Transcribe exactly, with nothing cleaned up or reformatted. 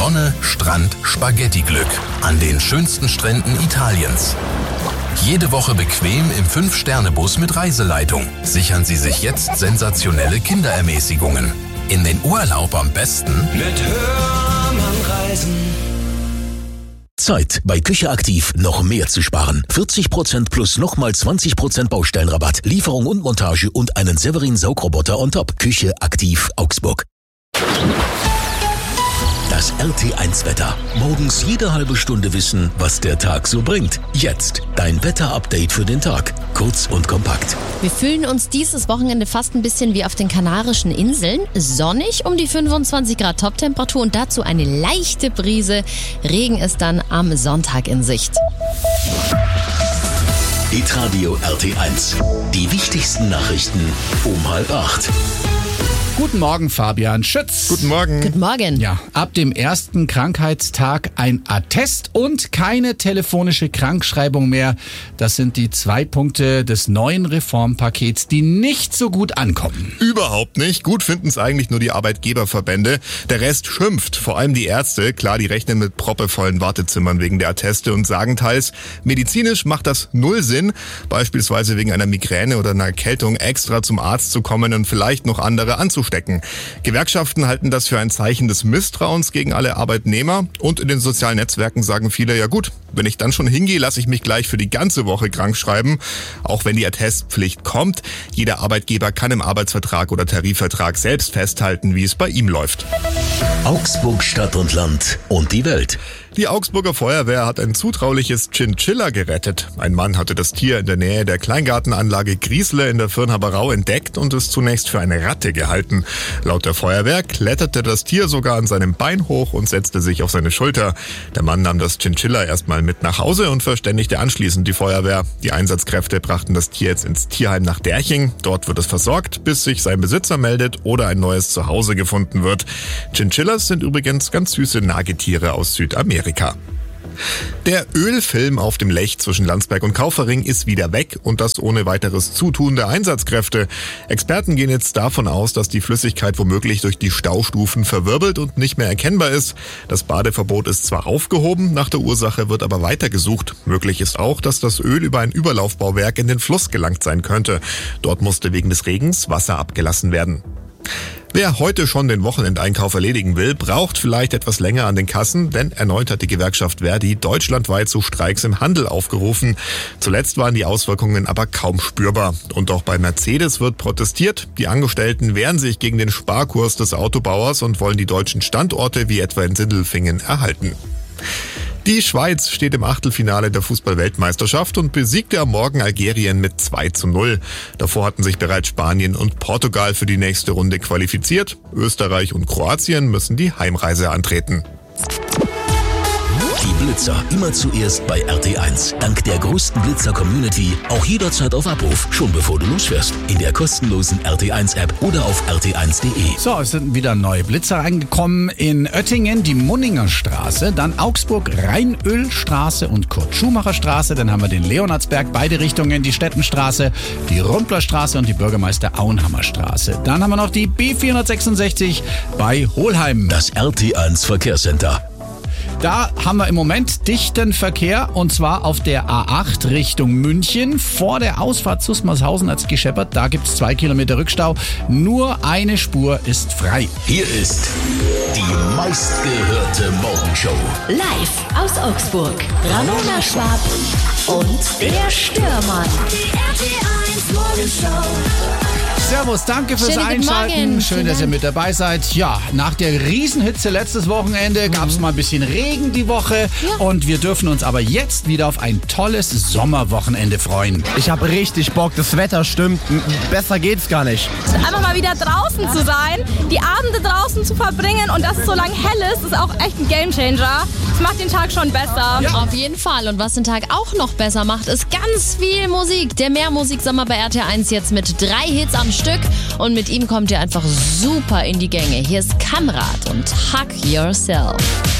Sonne, Strand, Spaghetti-Glück an den schönsten Stränden Italiens. Jede Woche bequem im fünf Sterne Bus mit Reiseleitung. Sichern Sie sich jetzt sensationelle Kinderermäßigungen. In den Urlaub am besten mit Hörmann Reisen. Zeit, bei Küche Aktiv noch mehr zu sparen. vierzig Prozent plus nochmal zwanzig Prozent Baustellenrabatt, Lieferung und Montage und einen Severin Saugroboter on top. Küche Aktiv Augsburg. Das R T eins Wetter. Morgens jede halbe Stunde wissen, was der Tag so bringt. Jetzt dein Wetter-Update für den Tag. Kurz und kompakt. Wir fühlen uns dieses Wochenende fast ein bisschen wie auf den Kanarischen Inseln. Sonnig um die fünfundzwanzig Grad Toptemperatur und dazu eine leichte Brise. Regen ist dann am Sonntag in Sicht. Hitradio R T eins. Die wichtigsten Nachrichten um halb acht. Guten Morgen, Fabian Schütz. Guten Morgen. Guten Morgen. Ja, ab dem ersten Krankheitstag ein Attest und keine telefonische Krankschreibung mehr. Das sind die zwei Punkte des neuen Reformpakets, die nicht so gut ankommen. Überhaupt nicht. Gut finden es eigentlich nur die Arbeitgeberverbände. Der Rest schimpft, vor allem die Ärzte. Klar, die rechnen mit proppevollen Wartezimmern wegen der Atteste und sagen teils, medizinisch macht das null Sinn, beispielsweise wegen einer Migräne oder einer Erkältung extra zum Arzt zu kommen und vielleicht noch andere anzustecken. Gewerkschaften halten das für ein Zeichen des Misstrauens gegen alle Arbeitnehmer und in den sozialen Netzwerken sagen viele, ja gut, wenn ich dann schon hingehe, lasse ich mich gleich für die ganze Woche krank schreiben, auch wenn die Attestpflicht kommt. Jeder Arbeitgeber kann im Arbeitsvertrag oder Tarifvertrag selbst festhalten, wie es bei ihm läuft. Augsburg, Stadt und Land und die Welt. Die Augsburger Feuerwehr hat ein zutrauliches Chinchilla gerettet. Ein Mann hatte das Tier in der Nähe der Kleingartenanlage Griesle in der Firnhaberau entdeckt und es zunächst für eine Ratte gehalten. Laut der Feuerwehr kletterte das Tier sogar an seinem Bein hoch und setzte sich auf seine Schulter. Der Mann nahm das Chinchilla erstmal mit nach Hause und verständigte anschließend die Feuerwehr. Die Einsatzkräfte brachten das Tier jetzt ins Tierheim nach Derching. Dort wird es versorgt, bis sich sein Besitzer meldet oder ein neues Zuhause gefunden wird. Chinchillas sind übrigens ganz süße Nagetiere aus Südamerika. Der Ölfilm auf dem Lech zwischen Landsberg und Kaufering ist wieder weg und das ohne weiteres Zutun der Einsatzkräfte. Experten gehen jetzt davon aus, dass die Flüssigkeit womöglich durch die Staustufen verwirbelt und nicht mehr erkennbar ist. Das Badeverbot ist zwar aufgehoben, nach der Ursache wird aber weitergesucht. Möglich ist auch, dass das Öl über ein Überlaufbauwerk in den Fluss gelangt sein könnte. Dort musste wegen des Regens Wasser abgelassen werden. Wer heute schon den Wochenendeinkauf erledigen will, braucht vielleicht etwas länger an den Kassen, denn erneut hat die Gewerkschaft Verdi deutschlandweit zu Streiks im Handel aufgerufen. Zuletzt waren die Auswirkungen aber kaum spürbar. Und auch bei Mercedes wird protestiert. Die Angestellten wehren sich gegen den Sparkurs des Autobauers und wollen die deutschen Standorte wie etwa in Sindelfingen erhalten. Die Schweiz steht im Achtelfinale der Fußball-Weltmeisterschaft und besiegte am Morgen Algerien mit zwei zu null. Davor hatten sich bereits Spanien und Portugal für die nächste Runde qualifiziert. Österreich und Kroatien müssen die Heimreise antreten. Die Blitzer immer zuerst bei R T eins. Dank der größten Blitzer-Community auch jederzeit auf Abruf, schon bevor du losfährst. In der kostenlosen R T eins App oder auf r t eins punkt de. So, es sind wieder neue Blitzer reingekommen. In Oettingen die Munninger Straße, dann Augsburg Rheinölstraße und Kurt-Schumacher-Straße. Dann haben wir den Leonardsberg, beide Richtungen, die Stettenstraße, die Rundlerstraße und die Bürgermeister-Auenhammer-Straße. Dann haben wir noch die B vierhundertsechsundsechzig bei Hohlheim. Das R T eins Verkehrscenter. Da haben wir im Moment dichten Verkehr und zwar auf der A acht Richtung München. Vor der Ausfahrt Susmarshausen als gescheppert. Da gibt es zwei Kilometer Rückstau. Nur eine Spur ist frei. Hier ist die meistgehörte Morgenshow. Live aus Augsburg. Ramona Schwab und der Störmann. Die R T eins Morgenshow. Servus, danke fürs Schönen guten Einschalten. Morgen. Schön, dass ihr mit dabei seid. Ja, nach der Riesenhitze letztes Wochenende gab es mal ein bisschen Regen die Woche. Ja. Und wir dürfen uns aber jetzt wieder auf ein tolles Sommerwochenende freuen. Ich habe richtig Bock, das Wetter stimmt. Besser geht's gar nicht. Einfach mal wieder draußen zu sein, die Abende draußen zu verbringen und dass es so lange hell ist, ist auch echt ein Gamechanger. Das macht den Tag schon besser. Ja. Auf jeden Fall. Und was den Tag auch noch besser macht, ist ganz viel Musik. Der Mehrmusiksommer bei R T eins jetzt mit drei Hits am Stück. Und mit ihm kommt ihr einfach super in die Gänge. Hier ist Kamrat und Hug Yourself.